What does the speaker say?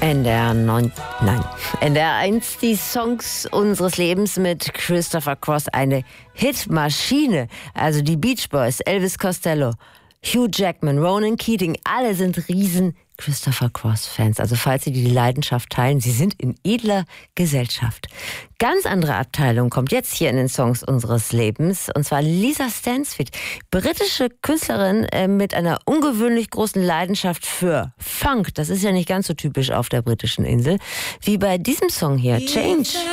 NDR 1, die Songs unseres Lebens mit Christopher Cross, eine Hitmaschine. Also die Beach Boys, Elvis Costello, Hugh Jackman, Ronan Keating, alle sind riesen Christopher Cross-Fans. Also falls Sie die Leidenschaft teilen, Sie sind in edler Gesellschaft. Ganz andere Abteilung kommt jetzt hier in den Songs unseres Lebens, und zwar Lisa Stansfield, britische Künstlerin mit einer ungewöhnlich großen Leidenschaft für Funk. Das ist ja nicht ganz so typisch auf der britischen Insel, wie bei diesem Song hier, Change.